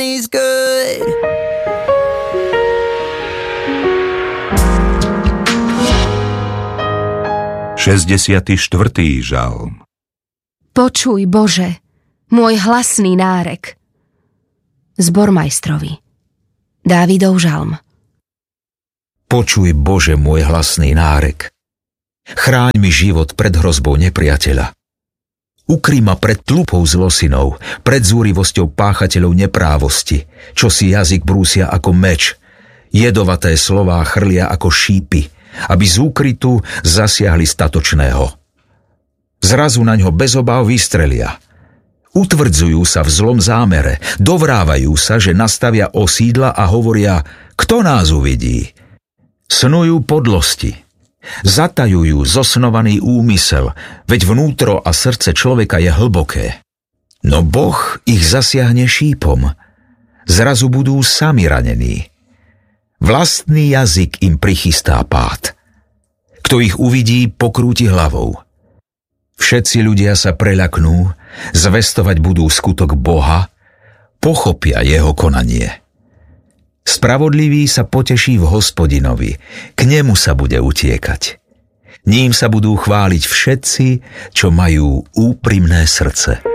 is good. Šesťdesiaty štvrtý žalm. Počuj, Bože, môj hlasný nárek. Zbormajstrovi. Dávidov žalm. Počuj, Bože, môj hlasný nárek. Chráň mi život pred hrozbou nepriateľa. Ukry ma pred tlupou zlosinou, pred zúrivosťou páchateľov neprávosti, čo si jazyk brúsia ako meč, jedovaté slová chrlia ako šípy, aby z úkrytu zasiahli statočného. Zrazu naňho bez obáv vystrelia. Utvrdzujú sa v zlom zámere, dovrávajú sa, že nastavia osídla a hovoria, kto nás uvidí. Snujú podlosti. Zatajujú zosnovaný úmysel, veď vnútro a srdce človeka je hlboké. No Boh ich zasiahne šípom. Zrazu budú sami ranení. Vlastný jazyk im prichystá pád. Kto ich uvidí, pokrúti hlavou. Všetci ľudia sa preľaknú, zvestovať budú skutok Boha, pochopia jeho konanie. Spravodlivý sa poteší v Hospodinovi, k nemu sa bude utiekať. Ním sa budú chváliť všetci, čo majú úprimné srdce.